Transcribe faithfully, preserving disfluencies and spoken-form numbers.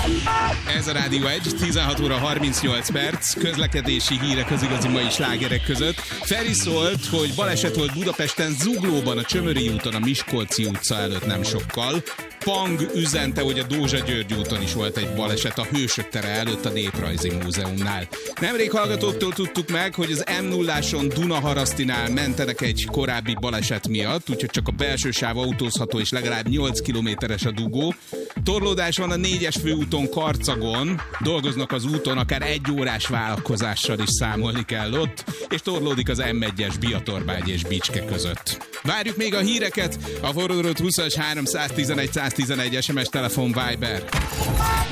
Ez a Rádió egy, tizenhat óra harmincnyolc perc, közlekedési hírek az igazi mai slágerek között. Feri szólt, hogy baleset volt Budapesten Zuglóban, a Csömöri úton, a Miskolci utca előtt nem sokkal. Pang üzente, hogy a Dózsa György úton is volt egy baleset a Hősök tere előtt a Néprajzi Múzeumnál. Nemrég hallgatóktól tudtuk meg, hogy az em nulláson Dunaharasztinál mentenek egy korábbi baleset miatt, úgyhogy csak a belső sáv autózható és legalább nyolc kilométeres a dugó. Torlódás van a négyes főúton Karcagon, dolgoznak az úton, akár egy órás vállalkozással is számolni kell ott, és torlódik az em egyes Biatorbágy és Bicske között. Várjuk még a híreket, a forró húszas háromszáztizenegy száztizenegy es em es, telefon, Viber.